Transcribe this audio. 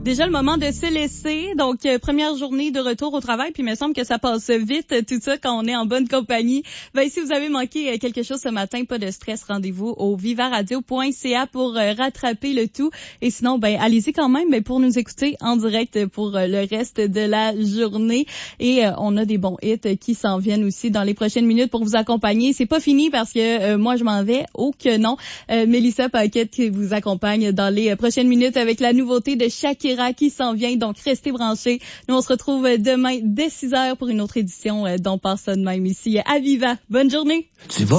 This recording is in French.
Déjà le moment de se laisser. Donc, première journée de retour au travail, puis il me semble que ça passe vite, tout ça, quand on est en bonne compagnie. Si vous avez manqué quelque chose ce matin, pas de stress, rendez-vous au vivaradio.ca pour rattraper le tout. Et sinon, allez-y quand même pour nous écouter en direct pour le reste de la journée. Et on a des bons hits qui s'en viennent aussi dans les prochaines minutes pour vous accompagner. C'est pas fini parce que moi, je m'en vais. Oh que non. Mélissa Paquette qui vous accompagne dans les prochaines minutes avec la nouveauté de Shakira qui s'en vient, donc restez branchés. Nous, on se retrouve demain dès 6h pour une autre édition d'On passe ça de même ici à Viva. Bonne journée!